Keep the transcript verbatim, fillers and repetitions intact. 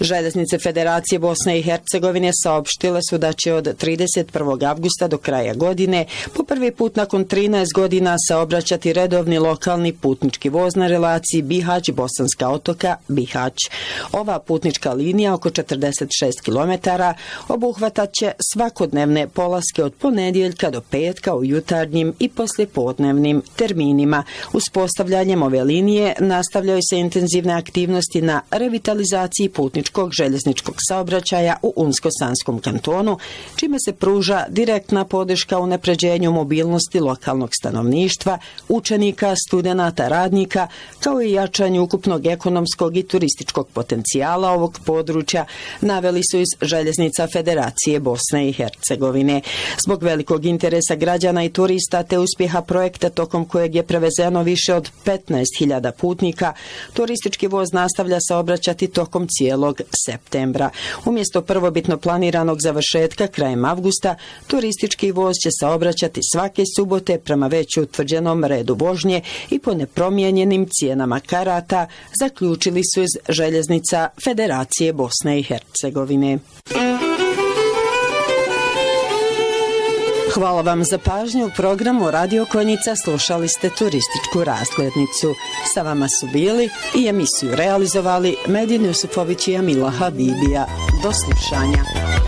Željeznice Federacije Bosne i Hercegovine saopštile su da će od trideset prvog avgusta do kraja godine po prvi put nakon trinaest godina saobraćati redovni lokalni putnički voz na relaciji Bihać-Bosanska Otoka Bihać. Ova putnička linija oko četrdeset šest kilometara obuhvatat će svakodnevne polaske od ponedjeljka do petka u jutarnjim i poslijepodnevnim terminima. Uspostavljanjem ove linije nastavljaju se intenzivne aktivnosti na revitalizaciji putničkog željezničkog saobraćaja u Unsko-Sanskom kantonu, čime se pruža direktna podrška unapređenju mobilnosti lokalnog stanovništva, učenika, studenata, radnika, kao i jačanju ukupnog ekonomskog i turističkog potencijala ovog područja, naveli su iz Željeznica Federacije Bosne i Hercegovine. Zbog velikog interesa građana i turista te uspjeha projekta tokom kojeg je prevezeno više od petnaest hiljada putnika, turistički voz nastavlja saobraćati tokom cijelog septembra. Umjesto prvobitno planiranog završetka krajem avgusta, turistički voz će saobraćati svake subote prema već utvrđenom redu vožnje i po nepromijenjenim cijenama karata, zaključili su iz Željeznica Federacije Bosne i Hercegovine. Hvala vam za pažnju. U programu Radio Konjica slušali ste turističku razglednicu. Sa vama su bili i emisiju realizovali Medin Jusufović i Amila Habibija. Do slušanja.